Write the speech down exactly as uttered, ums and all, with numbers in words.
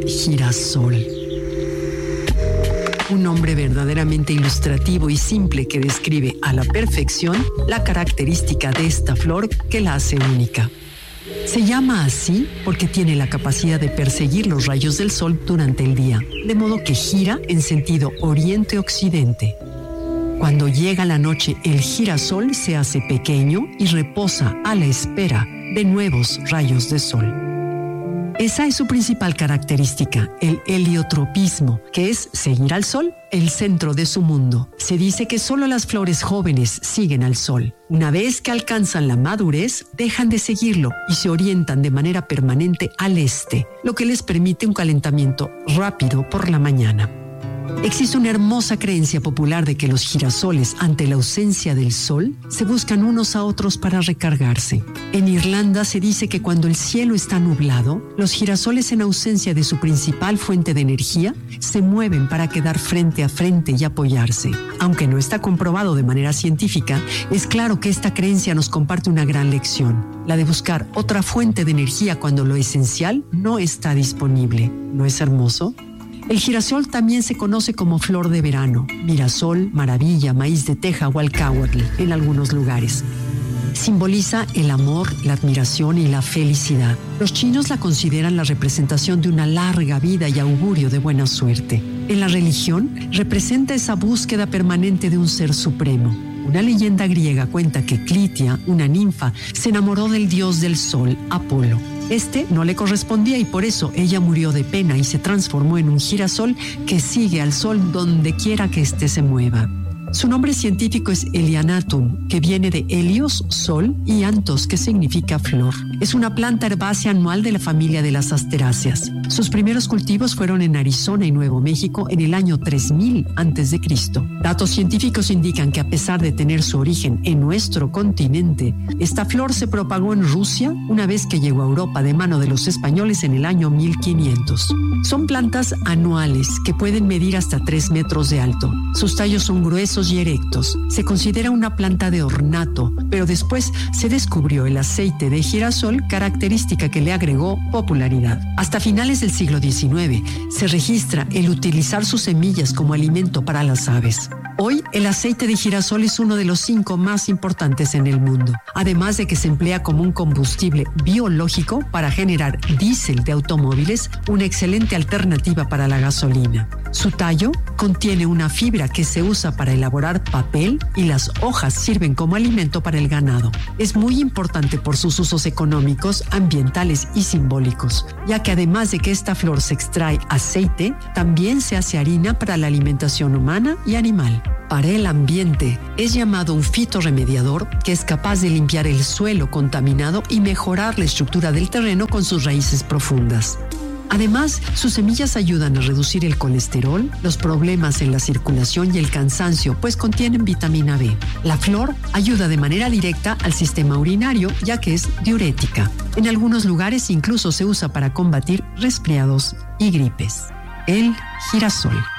girasol. Un nombre verdaderamente ilustrativo y simple que describe a la perfección la característica de esta flor que la hace única. Se llama así porque tiene la capacidad de perseguir los rayos del sol durante el día, de modo que gira en sentido oriente-occidente. Cuando llega la noche, el girasol se hace pequeño y reposa a la espera de nuevos rayos de sol. Esa es su principal característica, el heliotropismo, que es seguir al sol, el centro de su mundo. Se dice que solo las flores jóvenes siguen al sol. Una vez que alcanzan la madurez, dejan de seguirlo y se orientan de manera permanente al este, lo que les permite un calentamiento rápido por la mañana. Existe una hermosa creencia popular de que los girasoles, ante la ausencia del sol, se buscan unos a otros para recargarse. En Irlanda se dice que cuando el cielo está nublado, los girasoles, en ausencia de su principal fuente de energía, se mueven para quedar frente a frente y apoyarse. Aunque no está comprobado de manera científica, es claro que esta creencia nos comparte una gran lección, la de buscar otra fuente de energía cuando lo esencial no está disponible. ¿No es hermoso? El girasol también se conoce como flor de verano, mirasol, maravilla, maíz de teja o alcáhuatl en algunos lugares. Simboliza el amor, la admiración y la felicidad. Los chinos la consideran la representación de una larga vida y augurio de buena suerte. En la religión, representa esa búsqueda permanente de un ser supremo. Una leyenda griega cuenta que Clitia, una ninfa, se enamoró del dios del sol, Apolo. Este no le correspondía y por eso ella murió de pena y se transformó en un girasol que sigue al sol donde quiera que éste se mueva. Su nombre científico es Helianthus, que viene de helios, sol, y anthos, que significa flor. Es una planta herbácea anual de la familia de las asteráceas. Sus primeros cultivos fueron en Arizona y Nuevo México en el año tres mil antes de Cristo. Datos científicos indican que a pesar de tener su origen en nuestro continente, esta flor se propagó en Rusia una vez que llegó a Europa de mano de los españoles en el año mil quinientos. Son plantas anuales que pueden medir hasta tres metros de alto. Sus tallos son gruesos y erectos. Se considera una planta de ornato, pero después se descubrió el aceite de girasol, característica que le agregó popularidad. Hasta finales del siglo diecinueve se registra el utilizar sus semillas como alimento para las aves. Hoy, el aceite de girasol es uno de los cinco más importantes en el mundo, además de que se emplea como un combustible biológico para generar diésel de automóviles, una excelente alternativa para la gasolina. Su tallo contiene una fibra que se usa para elaborar papel y las hojas sirven como alimento para el ganado. Es muy importante por sus usos económicos, ambientales y simbólicos, ya que además de que esta flor se extrae aceite, también se hace harina para la alimentación humana y animal. Para el ambiente, es llamado un fitorremediador que es capaz de limpiar el suelo contaminado y mejorar la estructura del terreno con sus raíces profundas. Además, sus semillas ayudan a reducir el colesterol, los problemas en la circulación y el cansancio, pues contienen vitamina B. La flor ayuda de manera directa al sistema urinario, ya que es diurética. En algunos lugares incluso se usa para combatir resfriados y gripes. El girasol.